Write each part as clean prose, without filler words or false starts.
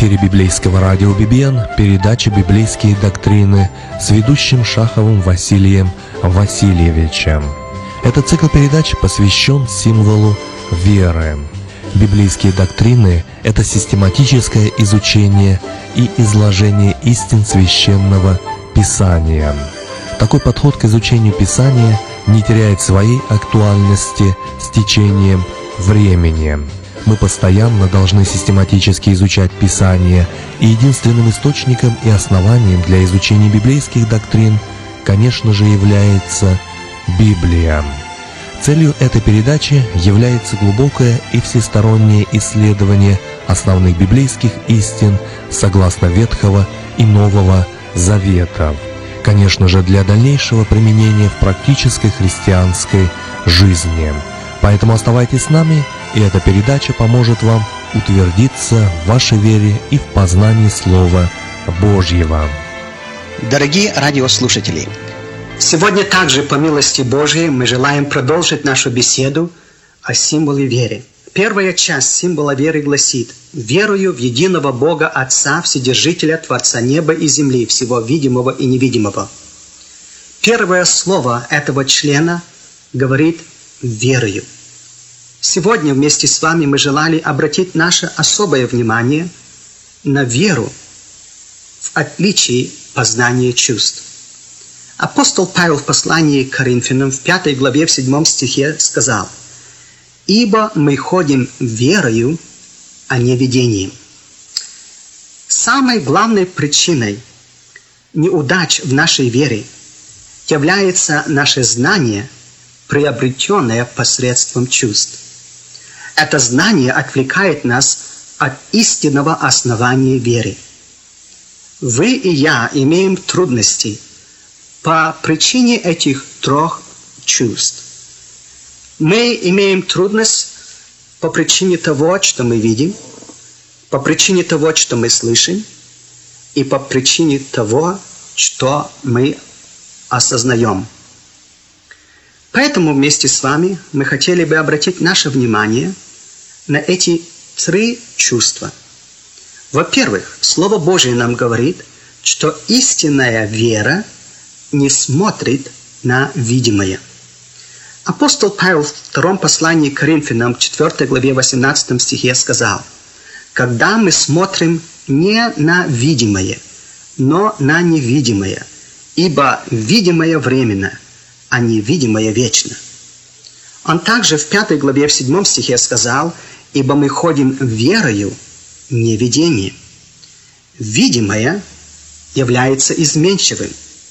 эфире библейского радио «Бибиен» передача «Библейские доктрины» с ведущим Шаховым Василием Васильевичем. Этот цикл передач посвящен символу веры. Библейские доктрины – это систематическое изучение и изложение истин Священного Писания. Такой подход к изучению Писания не теряет своей актуальности с течением времени. Мы постоянно должны систематически изучать Писание, и единственным источником и основанием для изучения библейских доктрин, конечно же, является Библия. Целью этой передачи является глубокое и всестороннее исследование основных библейских истин согласно Ветхого и Нового Заветов, конечно же, для дальнейшего применения в практической христианской жизни. Поэтому оставайтесь с нами, и эта передача поможет вам утвердиться в вашей вере и в познании Слова Божьего. Дорогие радиослушатели, сегодня также, по милости Божией, мы желаем продолжить нашу беседу о символе веры. Первая часть символа веры гласит: «Верую в единого Бога Отца, Вседержителя, Творца неба и земли, всего видимого и невидимого». Первое слово этого члена говорит «верую». Сегодня вместе с вами мы желали обратить наше особое внимание на веру в отличие познания чувств. Апостол Павел в послании к Коринфянам в 5 главе в 7 стихе сказал: «Ибо мы ходим верою, а не видением». Самой главной причиной неудач в нашей вере является наше знание, приобретенное посредством чувств. Это знание отвлекает нас от истинного основания веры. Вы и я имеем трудности по причине этих трех чувств. Мы имеем трудность по причине того, что мы видим, по причине того, что мы слышим, и по причине того, что мы осознаем. Поэтому вместе с вами мы хотели бы обратить наше внимание на эти три чувства. Во-первых, Слово Божие нам говорит, что истинная вера не смотрит на видимое. Апостол Павел в 2 послании к Коринфянам, 4 главе 18 стихе сказал: «Когда мы смотрим не на видимое, но на невидимое, ибо видимое временно, а невидимое вечно». Он также в 5 главе в 7 стихе сказал: «Ибо мы ходим верою, не видением». Видимое является изменчивым,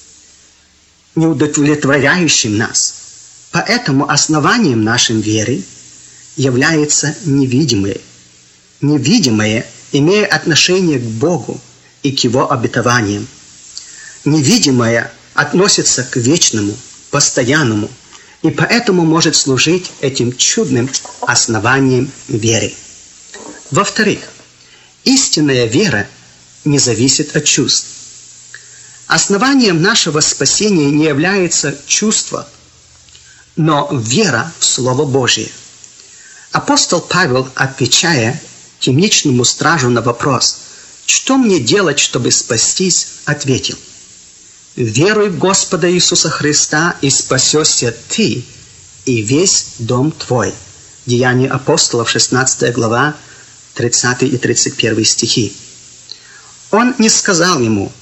неудовлетворяющим нас. Поэтому основанием нашей веры является невидимое. Невидимое, имея отношение к Богу и к Его обетованиям. Невидимое относится к вечному, постоянному, и поэтому может служить этим чудным основанием веры. Во-вторых, истинная вера не зависит от чувств. Основанием нашего спасения не является чувство, но вера в Слово Божие. Апостол Павел, отвечая темничному стражу на вопрос: «Что мне делать, чтобы спастись?», ответил: «Веруй в Господа Иисуса Христа, и спасешься ты и весь дом твой». Деяния апостолов, 16 глава, 30 и 31 стихи. Он не сказал ему: